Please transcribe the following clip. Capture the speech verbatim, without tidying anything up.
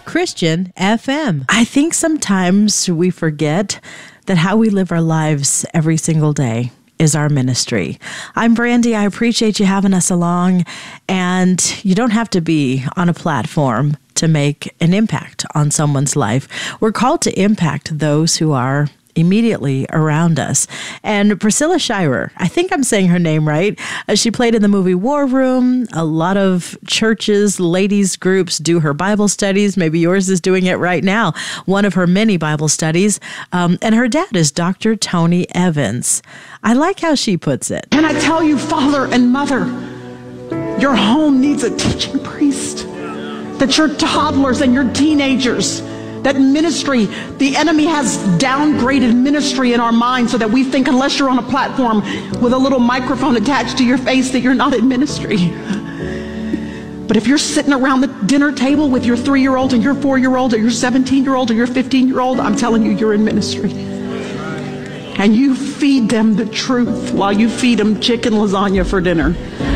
Christian F M. I think sometimes we forget that how we live our lives every single day is our ministry. I'm Brandy. I appreciate you having us along. And you don't have to be on a platform to make an impact on someone's life. We're called to impact those who are immediately around us. And Priscilla Shirer, I think I'm saying her name right. Uh, she played in the movie War Room. A lot of churches, ladies groups do her Bible studies. Maybe yours is doing it right now. One of her many Bible studies. Um, and her dad is Doctor Tony Evans. I like how she puts it. Can I tell you, father and mother, your home needs a teaching priest. That your toddlers and your teenagers, that ministry, the enemy has downgraded ministry in our minds so that we think unless you're on a platform with a little microphone attached to your face that you're not in ministry. But if you're sitting around the dinner table with your three-year-old and your four-year-old or your seventeen-year-old or your fifteen-year-old, I'm telling you, you're in ministry. And you feed them the truth while you feed them chicken lasagna for dinner.